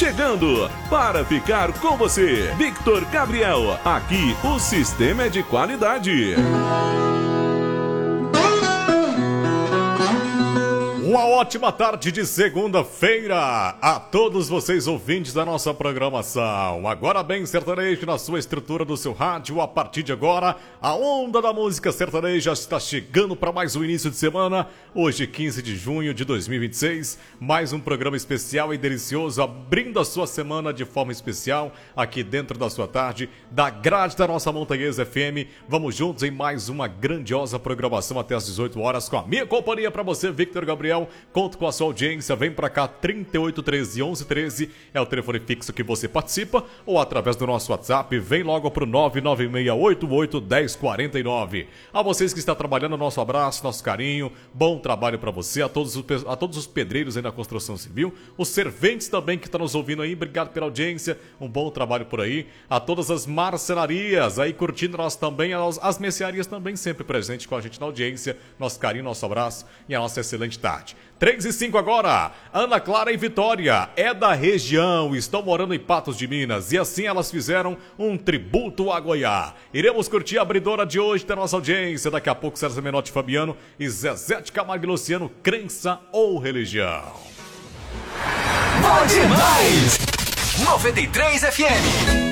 chegando para ficar com você. Victor Gabriel, aqui o sistema é de qualidade. Uma ótima tarde de segunda-feira a todos vocês ouvintes da nossa programação. Agora bem sertanejo na sua estrutura do seu rádio. A partir de agora, a onda da música sertaneja está chegando para mais um início de semana. Hoje, 15 de junho de 2026, mais um programa especial e delicioso, abrindo a sua semana de forma especial, aqui dentro da sua tarde, da grade da nossa Montanhesa FM. Vamos juntos em mais uma grandiosa programação até às 18 horas com a minha companhia para você, Victor Gabriel. Conto com a sua audiência, vem pra cá, 3813 1113 é o telefone fixo que você participa, ou através do nosso WhatsApp, vem logo pro 996881049. A vocês que estão trabalhando, nosso abraço, nosso carinho, bom trabalho pra você, a todos os pedreiros aí na construção civil, os serventes também que estão nos ouvindo aí, obrigado pela audiência, um bom trabalho por aí, a todas as marcenarias aí curtindo nós também, as mercearias também sempre presentes com a gente na audiência, nosso carinho, nosso abraço e a nossa excelente tarde. 3:05 agora, Ana Clara e Vitória é da região, estão morando em Patos de Minas e assim elas fizeram um tributo a Goiá. Iremos curtir a abridora de hoje da nossa audiência, daqui a pouco César Menotti Fabiano e Zezé de Camargo e Luciano, Crença ou Religião. Bom demais! 93 FM.